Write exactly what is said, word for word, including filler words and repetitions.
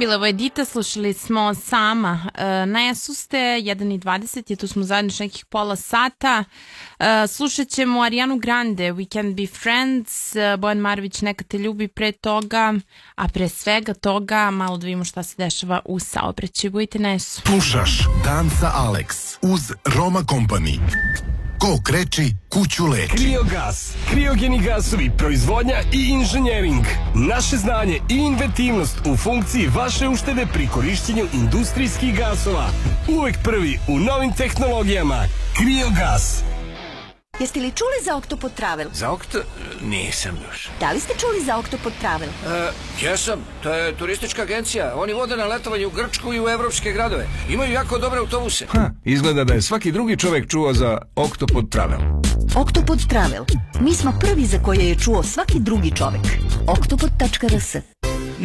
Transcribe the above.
Bila ovo Edita, slušali smo Sama. Na Esu ste, jedan i dvadeset je, tu smo zajedno još nekih pola sata. Slušat ćemo Arianu Grande, We Can Be Friends, Bojan Marović, Neka te ljubi pre toga, a pre svega toga malo da vidimo šta se dešava u saobraćaju. Budite na Esu. Slušaš Dan sa Alex uz Roma Company. Ko kreči, kuću leči. Kriogas, kriogeni gasovi, proizvodnja i inženjering. Naše znanje i inventivnost u funkciji vaše uštede pri korišćenju industrijskih gasova. Uvek prvi u novim tehnologijama. Kriogas. Jeste li čuli za Oktopod Travel? Za Okto... nisam još. Da li ste čuli za Oktopod Travel? E, jesam, to je turistička agencija. Oni vode na letovanje u Grčku i u evropske gradove. Imaju jako dobre autobuse. Ha, izgleda da je svaki drugi čovek čuo za Oktopod Travel. Oktopod Travel. Mi smo prvi za koje je čuo svaki drugi čovek. oktopod tačka rs